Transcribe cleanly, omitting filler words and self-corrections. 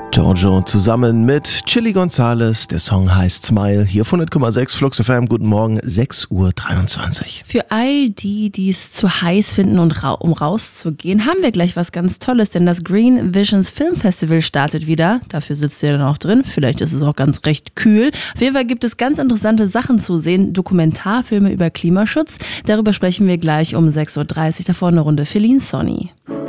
Giorgio zusammen mit Chili Gonzales. Der Song heißt Smile. Hier auf 100,6 Flux FM. Guten Morgen, 6:23 Uhr. Für all die, die es zu heiß finden und um rauszugehen, haben wir gleich was ganz Tolles, denn das Green Visions Film Festival startet wieder. Dafür sitzt ihr dann auch drin. Vielleicht ist es auch ganz recht kühl. Auf jeden Fall gibt es ganz interessante Sachen zu sehen. Dokumentarfilme über Klimaschutz. Darüber sprechen wir gleich um 6:30 Uhr. Davor eine Runde Feline Sonny.